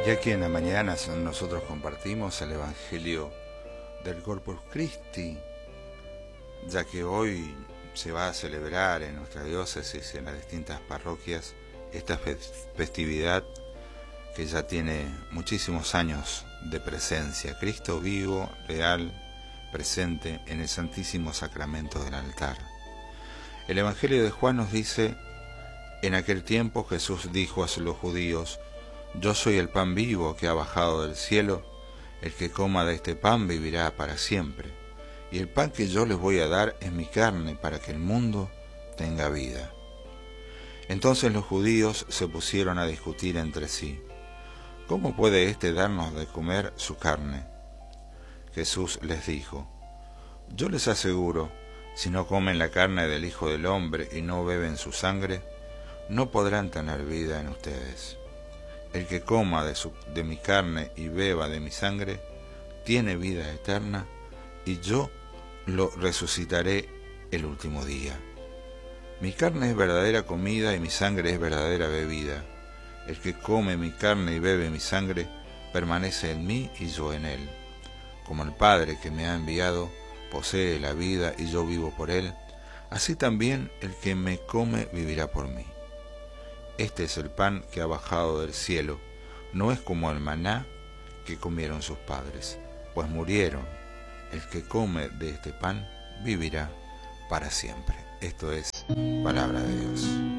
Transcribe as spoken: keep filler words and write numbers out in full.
Ya que en la mañana nosotros compartimos el Evangelio del Corpus Christi, ya que hoy se va a celebrar en nuestra diócesis y en las distintas parroquias esta festividad que ya tiene muchísimos años de presencia. Cristo vivo, real, presente en el Santísimo Sacramento del altar. El Evangelio de Juan nos dice: en aquel tiempo Jesús dijo a los judíos: yo soy el pan vivo que ha bajado del cielo, el que coma de este pan vivirá para siempre, y el pan que yo les voy a dar es mi carne para que el mundo tenga vida. Entonces los judíos se pusieron a discutir entre sí: ¿cómo puede éste darnos de comer su carne? Jesús les dijo: yo les aseguro, si no comen la carne del Hijo del Hombre y no beben su sangre, no podrán tener vida en ustedes. El que coma de, su, de mi carne y beba de mi sangre, tiene vida eterna, y yo lo resucitaré el último día. Mi carne es verdadera comida y mi sangre es verdadera bebida. El que come mi carne y bebe mi sangre, permanece en mí y yo en él. Como el Padre que me ha enviado posee la vida y yo vivo por él, así también el que me come vivirá por mí. Este es el pan que ha bajado del cielo, no es como el maná que comieron sus padres, pues murieron. El que come de este pan vivirá para siempre. Esto es palabra de Dios.